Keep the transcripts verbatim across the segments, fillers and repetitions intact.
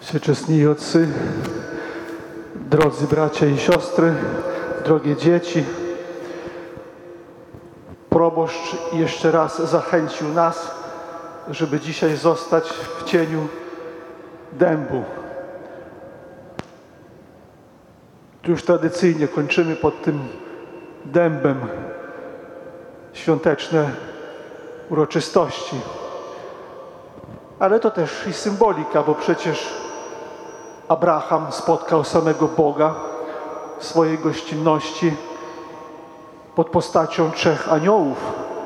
Wszechczesni Otcy, drodzy bracia i siostry, drogie dzieci, proboszcz jeszcze raz zachęcił nas, żeby dzisiaj zostać w cieniu dębu. Tu już tradycyjnie kończymy pod tym dębem świąteczne uroczystości. Ale to też i symbolika, bo przecież Abraham spotkał samego Boga w swojej gościnności pod postacią trzech aniołów,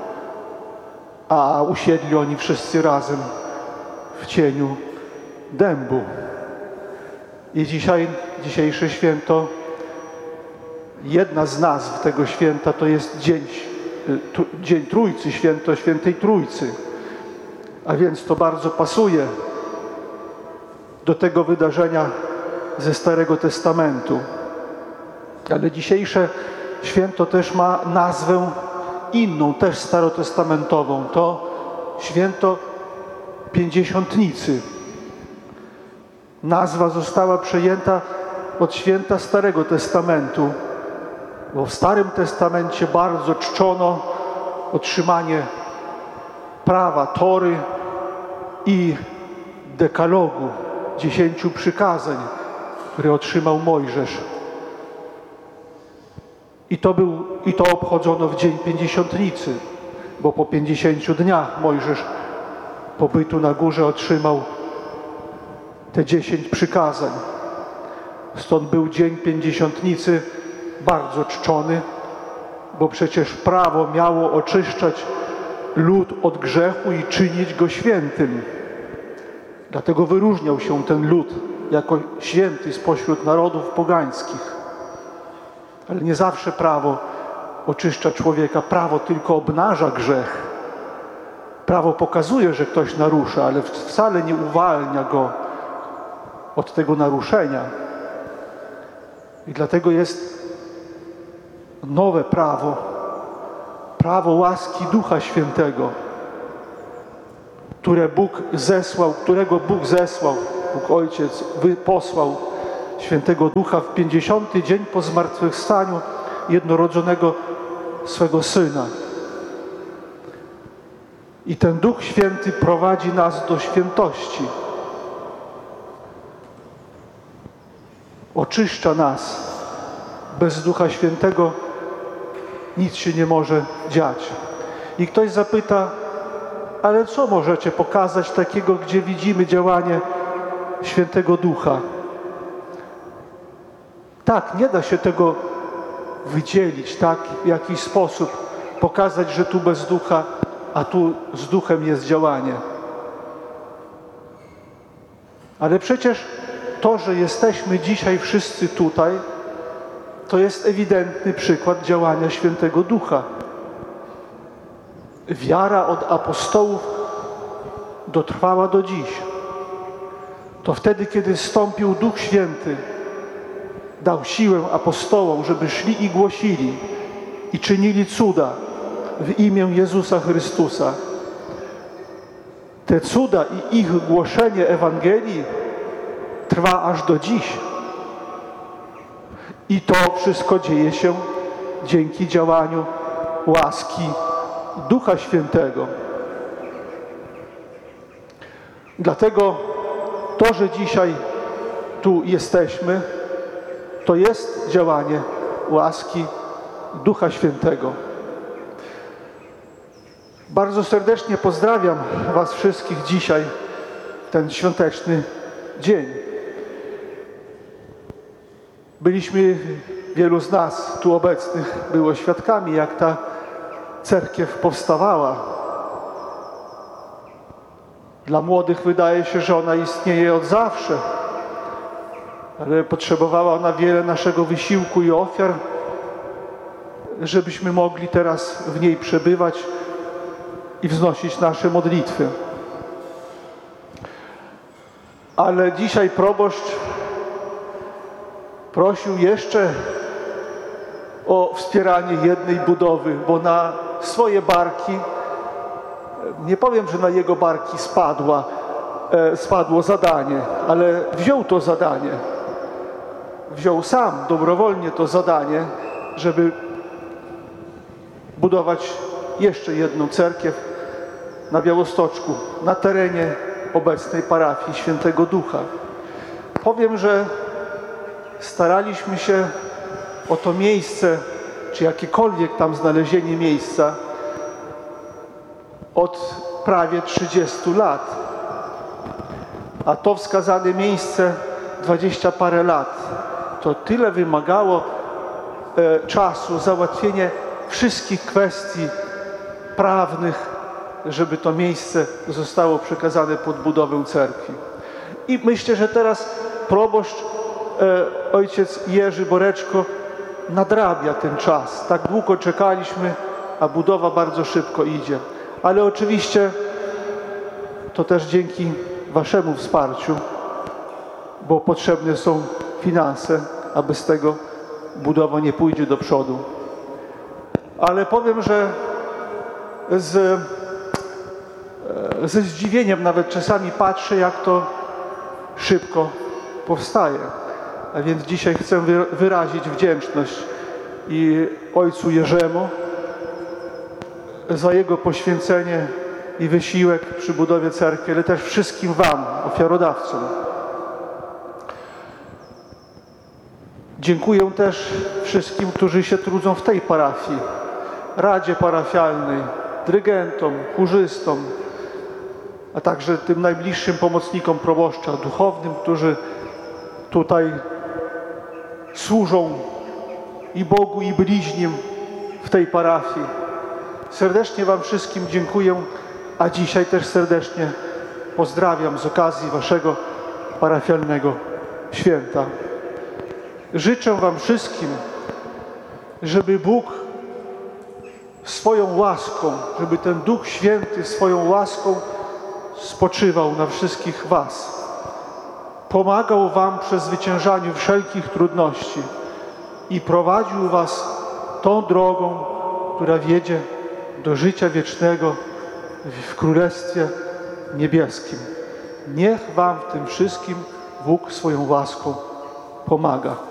a usiedli oni wszyscy razem w cieniu dębu. I dzisiaj, dzisiejsze święto, jedna z nazw tego święta to jest Dzień, Dzień Trójcy, święto Świętej Trójcy. A więc to bardzo pasuje do tego wydarzenia ze Starego Testamentu. Ale dzisiejsze święto też ma nazwę inną, też starotestamentową. To święto Pięćdziesiątnicy. Nazwa została przejęta od święta Starego Testamentu, bo w Starym Testamencie bardzo czczono otrzymanie prawa Tory i dekalogu, dziesięciu przykazań, które otrzymał Mojżesz. I to, był, I to obchodzono w Dzień Pięćdziesiątnicy, bo po pięćdziesięciu dniach Mojżesz pobytu na górze otrzymał te dziesięć przykazań. Stąd był Dzień Pięćdziesiątnicy bardzo czczony, bo przecież prawo miało oczyszczać lud od grzechu i czynić go świętym. Dlatego wyróżniał się ten lud jako święty spośród narodów pogańskich. Ale nie zawsze prawo oczyszcza człowieka. Prawo tylko obnaża grzech. Prawo pokazuje, że ktoś narusza, ale wcale nie uwalnia go od tego naruszenia. I dlatego jest nowe prawo, prawo łaski Ducha Świętego, które Bóg zesłał, którego Bóg zesłał, Bóg Ojciec posłał Świętego Ducha w pięćdziesiąty dzień po zmartwychwstaniu jednorodzonego swego Syna. I ten Duch Święty prowadzi nas do świętości. Oczyszcza nas. Bez Ducha Świętego nic się nie może dziać. I ktoś zapyta, ale co możecie pokazać takiego, gdzie widzimy działanie Świętego Ducha? Tak, nie da się tego wydzielić, tak, w jakiś sposób pokazać, że tu bez Ducha, a tu z Duchem jest działanie. Ale przecież to, że jesteśmy dzisiaj wszyscy tutaj, to jest ewidentny przykład działania Świętego Ducha. Wiara od apostołów dotrwała do dziś. To wtedy, kiedy zstąpił Duch Święty, dał siłę apostołom, żeby szli i głosili i czynili cuda w imię Jezusa Chrystusa. Te cuda i ich głoszenie Ewangelii trwa aż do dziś. I to wszystko dzieje się dzięki działaniu łaski Ducha Świętego. Dlatego to, że dzisiaj tu jesteśmy, to jest działanie łaski Ducha Świętego. Bardzo serdecznie pozdrawiam Was wszystkich dzisiaj, w ten świąteczny dzień. Byliśmy, wielu z nas tu obecnych było świadkami, jak ta cerkiew powstawała. Dla młodych wydaje się, że ona istnieje od zawsze, ale potrzebowała ona wiele naszego wysiłku i ofiar, żebyśmy mogli teraz w niej przebywać i wznosić nasze modlitwy. Ale dzisiaj proboszcz prosił jeszcze o wspieranie jednej budowy, bo na swoje barki, nie powiem, że na jego barki spadła e, spadło zadanie, ale wziął to zadanie. Wziął sam dobrowolnie to zadanie, żeby budować jeszcze jedną cerkiew na Białostoczku, na terenie obecnej parafii Świętego Ducha. Powiem, że staraliśmy się o to miejsce, czy jakiekolwiek tam znalezienie miejsca od prawie trzydziestu lat. A to wskazane miejsce dwadzieścia parę lat. To tyle wymagało e, czasu, załatwienie wszystkich kwestii prawnych, żeby to miejsce zostało przekazane pod budowę cerkwi. I myślę, że teraz proboszcz, e, ojciec Jerzy Boreczko, nadrabia ten czas. Tak długo czekaliśmy, a budowa bardzo szybko idzie. Ale oczywiście to też dzięki waszemu wsparciu, bo potrzebne są finanse, a bez tego budowa nie pójdzie do przodu. Ale powiem, że z, ze zdziwieniem nawet czasami patrzę, jak to szybko powstaje. A więc dzisiaj chcę wyrazić wdzięczność i ojcu Jerzemu za jego poświęcenie i wysiłek przy budowie cerkwi, ale też wszystkim wam, ofiarodawcom. Dziękuję też wszystkim, którzy się trudzą w tej parafii, Radzie Parafialnej, dyrygentom, chórzystom, a także tym najbliższym pomocnikom proboszcza, duchownym, którzy tutaj służą i Bogu, i bliźnim w tej parafii. Serdecznie wam wszystkim dziękuję, a dzisiaj też serdecznie pozdrawiam z okazji waszego parafialnego święta. Życzę wam wszystkim, żeby Bóg swoją łaską, żeby ten Duch Święty swoją łaską spoczywał na wszystkich was. Pomagał wam w przezwyciężaniu wszelkich trudności i prowadził was tą drogą, która wiedzie do życia wiecznego w Królestwie Niebieskim. Niech wam w tym wszystkim Bóg swoją łaską pomaga.